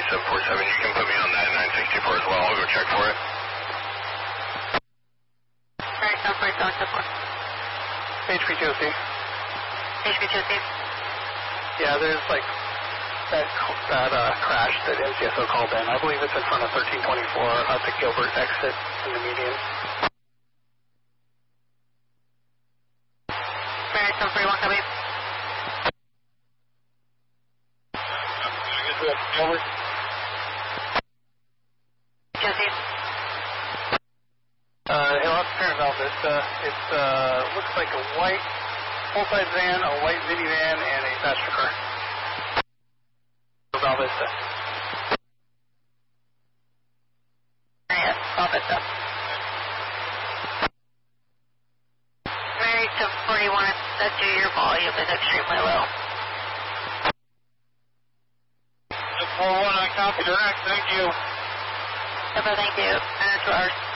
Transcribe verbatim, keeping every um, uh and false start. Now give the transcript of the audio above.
seven four seven, you can put me on that nine sixty-four as well. I'll go check for it. Alright, seven four seven seven four. H P two O C. H P two O C. Yeah, there's like that that uh, crash that M C S O called in. I believe it's in front of thirteen twenty-four at the Gilbert exit in the median. Alright, seven three one, copy. Over. Jesse. Uh, hey, lots of parent Alpha. It's, uh, it's, uh, looks like a white full-size van, a white minivan, and a passenger car. Val Vista. Yes, Val Vista. Mary to forty-one, that's you, your volume is extremely low. four one, I copy direct, thank you. Okay, thank you. And it's ours.